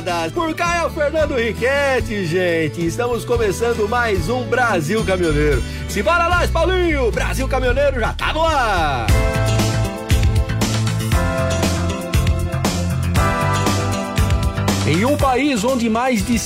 estradas. Por cá é o Fernando Riquetti, gente. Estamos começando mais um Brasil Caminhoneiro. Simbora lá, Paulinho! Brasil Caminhoneiro já tá no ar! Em um país onde mais de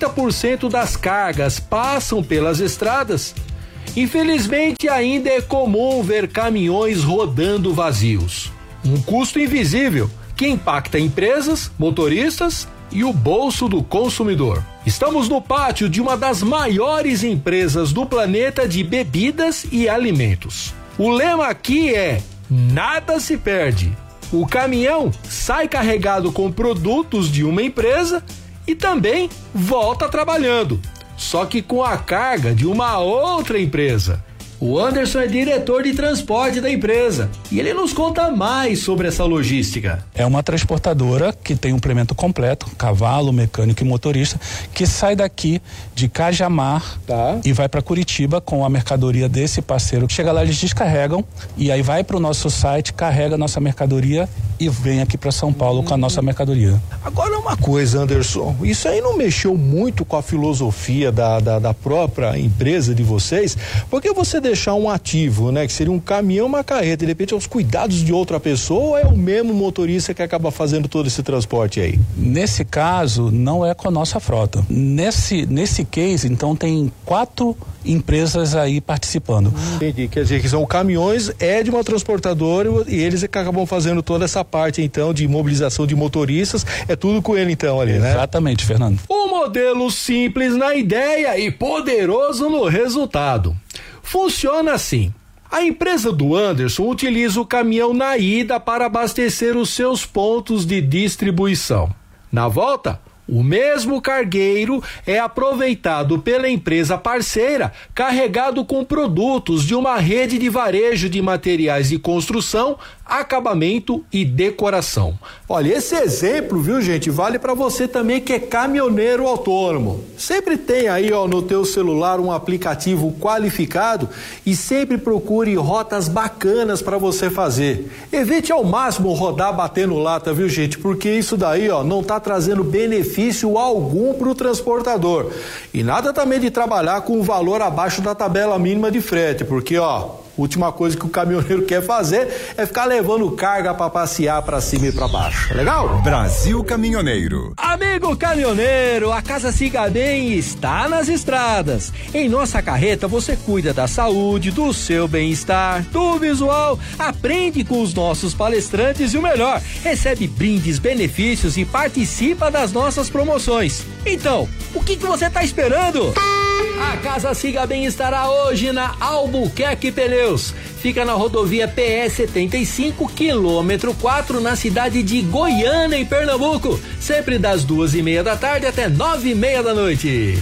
70% das cargas passam pelas estradas, infelizmente ainda é comum ver caminhões rodando vazios. Um custo invisível que impacta empresas, motoristas e o bolso do consumidor. Estamos no pátio de uma das maiores empresas do planeta de bebidas e alimentos. O lema aqui é: nada se perde. O caminhão sai carregado com produtos de uma empresa e também volta trabalhando, só que com a carga de uma outra empresa. O Anderson é diretor de transporte da empresa e ele nos conta mais sobre essa logística. É uma transportadora que tem um implemento completo, cavalo, mecânico e motorista, que sai daqui de Cajamar e vai para Curitiba com a mercadoria desse parceiro. Chega lá, eles descarregam e aí vai para o nosso site, carrega a nossa mercadoria e vem aqui para São Paulo com a nossa mercadoria. Agora uma coisa, Anderson, isso aí não mexeu muito com a filosofia da própria empresa de vocês? Porque você deixar um ativo, né, que seria um caminhão, uma carreta, de repente aos cuidados de outra pessoa, ou é o mesmo motorista que acaba fazendo todo esse transporte aí? Nesse caso, não é com a nossa frota. Nesse case, então, tem 4 empresas aí participando. Entendi, quer dizer que são caminhões, é de uma transportadora e eles que acabam fazendo toda essa parte, então, de mobilização de motoristas, é tudo com ele, então, ali, né? Exatamente, Fernando. Um modelo simples na ideia e poderoso no resultado. Funciona assim: a empresa do Anderson utiliza o caminhão na ida para abastecer os seus pontos de distribuição. Na volta, o mesmo cargueiro é aproveitado pela empresa parceira, carregado com produtos de uma rede de varejo de materiais de construção, acabamento e decoração. Olha, esse exemplo, viu, gente, vale para você também que é caminhoneiro autônomo. Sempre tem aí, ó, no teu celular um aplicativo qualificado e sempre procure rotas bacanas para você fazer. Evite ao máximo rodar batendo lata, viu, gente, porque isso daí, ó, não tá trazendo benefício algum pro transportador. E nada também de trabalhar com o valor abaixo da tabela mínima de frete, porque, ó, última coisa que o caminhoneiro quer fazer é ficar levando carga para passear para cima e para baixo. Legal? Brasil Caminhoneiro. Amigo caminhoneiro, a Casa Siga Bem está nas estradas. Em nossa carreta você cuida da saúde, do seu bem-estar, do visual, aprende com os nossos palestrantes e o melhor, recebe brindes, benefícios e participa das nossas promoções. Então, o que você está esperando? A Casa Siga Bem estará hoje na Albuquerque Pneus. Fica na rodovia PS 75, quilômetro 4, na cidade de Goiânia, em Pernambuco. Sempre das 2:30 da tarde até 9:30 da noite.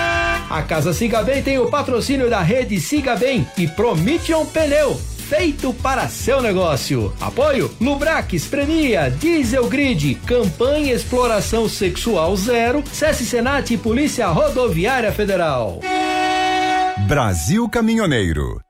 A Casa Siga Bem tem o patrocínio da rede Siga Bem e Promission Pneu, feito para seu negócio. Apoio Lubrax, Premia, Diesel Grid, Campanha Exploração Sexual Zero, SESC Senat e Polícia Rodoviária Federal. Brasil Caminhoneiro.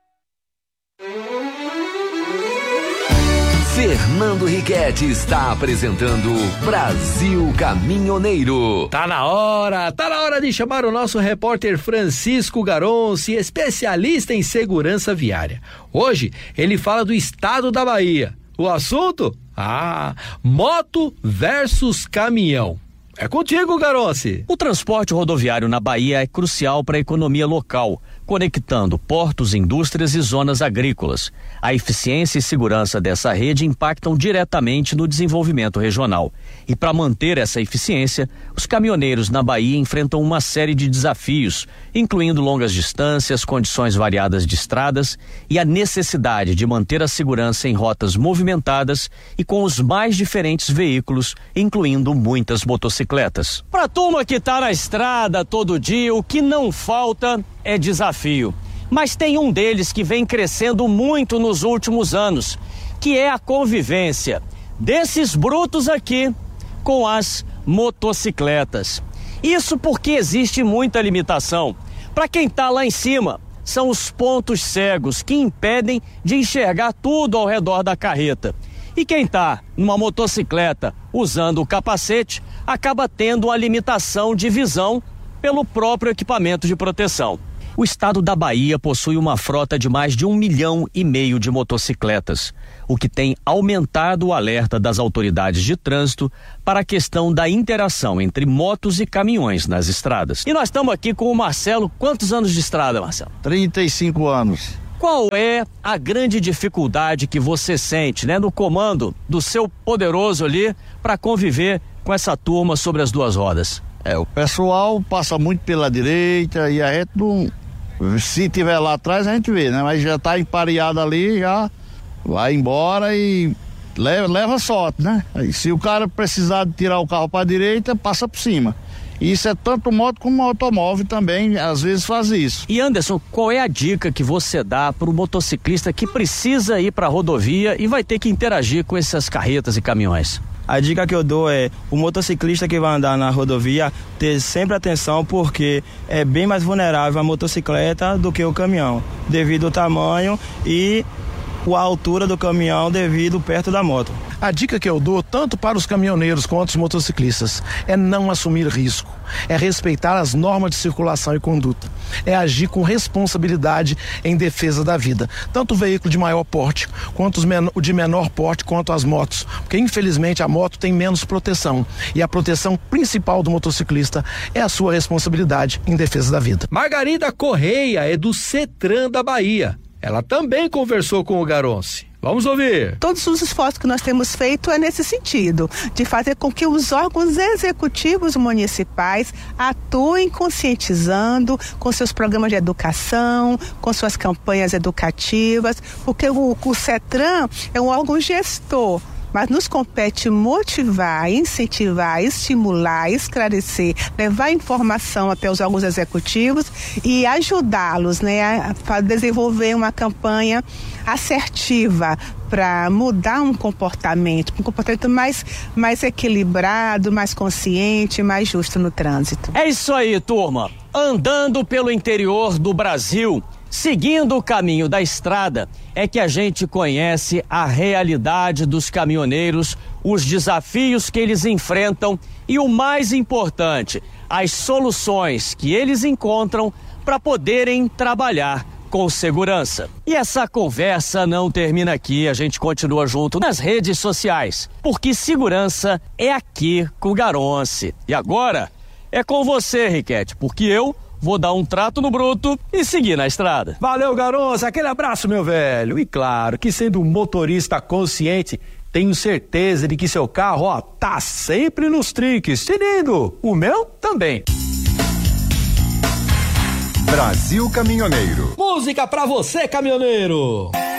Fernando Riquetti está apresentando Brasil Caminhoneiro. Tá na hora de chamar o nosso repórter Francisco Garonci, especialista em segurança viária. Hoje ele fala do estado da Bahia. O assunto? Moto versus caminhão. É contigo, Garonci. O transporte rodoviário na Bahia é crucial para a economia local, conectando portos, indústrias e zonas agrícolas. A eficiência e segurança dessa rede impactam diretamente no desenvolvimento regional. E para manter essa eficiência, os caminhoneiros na Bahia enfrentam uma série de desafios, incluindo longas distâncias, condições variadas de estradas e a necessidade de manter a segurança em rotas movimentadas e com os mais diferentes veículos, incluindo muitas motocicletas. Para a turma que está na estrada todo dia, o que não falta é desafio. Mas tem um deles que vem crescendo muito nos últimos anos, que é a convivência desses brutos aqui com as motocicletas. Isso porque existe muita limitação. Para quem está lá em cima, são os pontos cegos que impedem de enxergar tudo ao redor da carreta. E quem está numa motocicleta usando o capacete acaba tendo uma limitação de visão pelo próprio equipamento de proteção. O estado da Bahia possui uma frota de mais de 1,5 milhão de motocicletas, o que tem aumentado o alerta das autoridades de trânsito para a questão da interação entre motos e caminhões nas estradas. E nós estamos aqui com o Marcelo. Quantos anos de estrada, Marcelo? 35 anos. Qual é a grande dificuldade que você sente, no comando do seu poderoso ali para conviver com essa turma sobre as duas rodas? O pessoal passa muito pela direita e a gente não... Se tiver lá atrás a gente vê, Mas já tá empareado ali, já vai embora e leva sorte, Aí, se o cara precisar de tirar o carro para a direita, passa por cima. Isso é tanto moto como automóvel também, às vezes faz isso. E Anderson, qual é a dica que você dá para o motociclista que precisa ir para a rodovia e vai ter que interagir com essas carretas e caminhões? A dica que eu dou é o motociclista que vai andar na rodovia ter sempre atenção, porque é bem mais vulnerável a motocicleta do que o caminhão, devido ao tamanho e a altura do caminhão devido perto da moto. A dica que eu dou, tanto para os caminhoneiros quanto os motociclistas, é não assumir risco, é respeitar as normas de circulação e conduta, é agir com responsabilidade em defesa da vida, tanto o veículo de maior porte, quanto o de menor porte, quanto as motos, porque infelizmente a moto tem menos proteção, e a proteção principal do motociclista é a sua responsabilidade em defesa da vida. Margarida Correia é do CETRAN da Bahia. Ela também conversou com o Garonce. Vamos ouvir. Todos os esforços que nós temos feito é nesse sentido, de fazer com que os órgãos executivos municipais atuem conscientizando com seus programas de educação, com suas campanhas educativas, porque o CETRAN é um órgão gestor, mas nos compete motivar, incentivar, estimular, esclarecer, levar informação até os órgãos executivos e ajudá-los, a desenvolver uma campanha assertiva para mudar um comportamento mais equilibrado, mais consciente, mais justo no trânsito. É isso aí, turma. Andando pelo interior do Brasil, seguindo o caminho da estrada, é que a gente conhece a realidade dos caminhoneiros, os desafios que eles enfrentam e, o mais importante, as soluções que eles encontram para poderem trabalhar com segurança. E essa conversa não termina aqui, a gente continua junto nas redes sociais, porque segurança é aqui com o Garonce. E agora é com você, Riquete, porque eu vou dar um trato no bruto e seguir na estrada. Valeu, Garonce, aquele abraço, meu velho. E claro que, sendo um motorista consciente, tenho certeza de que seu carro, tá sempre nos trinques. Tinindo, o meu também. Brasil Caminhoneiro. Música pra você, caminhoneiro.